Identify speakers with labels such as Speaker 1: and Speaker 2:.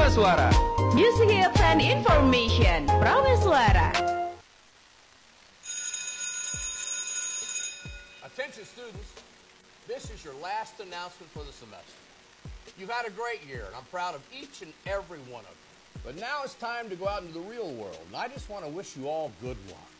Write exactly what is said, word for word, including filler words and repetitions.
Speaker 1: Suara.
Speaker 2: Music hits and information. Prama Suara.
Speaker 3: Attention students, this is your last announcement for the semester. You've had a great year, and I'm proud of each and every one of you. But now it's time to go out into the real world, and I just want to wish you all good luck.